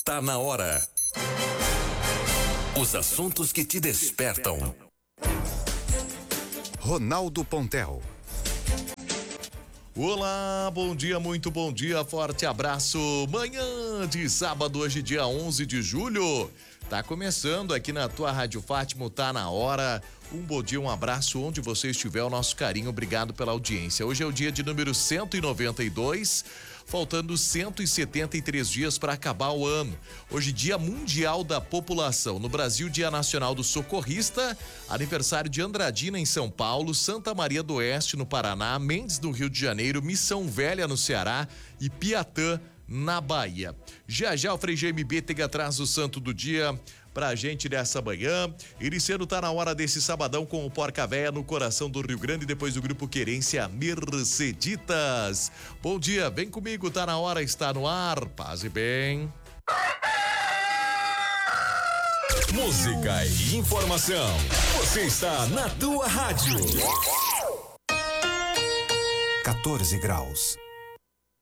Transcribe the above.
Tá na hora. Os assuntos que te despertam. Ronaldo Pontel. Olá, bom dia, muito bom dia, forte abraço. Manhã de sábado, hoje dia 11 de julho. Tá começando aqui na tua Rádio Fátima, tá na hora. Um bom dia, um abraço onde você estiver, o nosso carinho, obrigado pela audiência. Hoje é o dia de número 192, faltando 173 dias para acabar o ano. Hoje, Dia Mundial da População. No Brasil, Dia Nacional do Socorrista, aniversário de Andradina em São Paulo, Santa Maria do Oeste no Paraná, Mendes no Rio de Janeiro, Missão Velha no Ceará e Piatã na Bahia. Já o Frei GMB tem atrás o santo do dia pra gente nessa manhã. Iniciando tá na hora desse sabadão com o Porca Véia no coração do Rio Grande, depois do grupo Querência Merceditas. Bom dia, vem comigo, tá na hora, está no ar, paz e bem. Música e informação. Você está na tua rádio. 14 graus.